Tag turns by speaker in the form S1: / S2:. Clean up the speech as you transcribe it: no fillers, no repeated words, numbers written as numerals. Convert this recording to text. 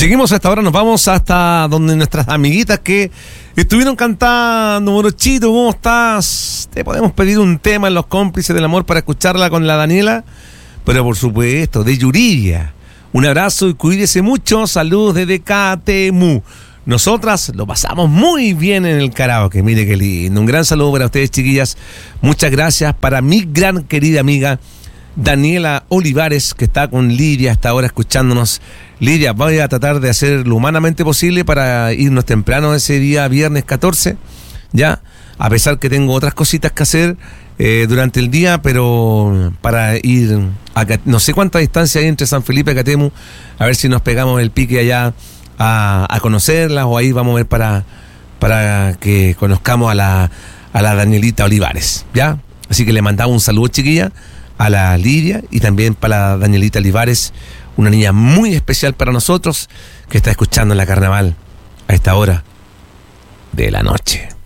S1: Seguimos hasta ahora, nos vamos hasta donde nuestras amiguitas que estuvieron cantando. Morochito, ¿cómo estás? Te podemos pedir un tema en Los Cómplices del Amor para escucharla con la Daniela, pero por supuesto, de Yuridia. Un abrazo y cuídese mucho. Saludos desde Catemu. Nosotras lo pasamos muy bien en el karaoke. Mire qué lindo. Un gran saludo para ustedes, chiquillas. Muchas gracias para mi gran querida amiga Daniela Olivares, que está con Lidia hasta ahora escuchándonos. Lidia, voy a tratar de hacer lo humanamente posible para irnos temprano ese día, viernes 14, ya, a pesar que tengo otras cositas que hacer durante el día, pero para ir a, no sé cuánta distancia hay entre San Felipe y Catemu, a ver si nos pegamos el pique allá a conocerlas, o ahí vamos a ver para que conozcamos a la Danielita Olivares, ¿ya? Así que le mandamos un saludo, chiquilla, a la Lidia, y también para la Danielita Olivares, una niña muy especial para nosotros que está escuchando la Carnaval a esta hora de la noche.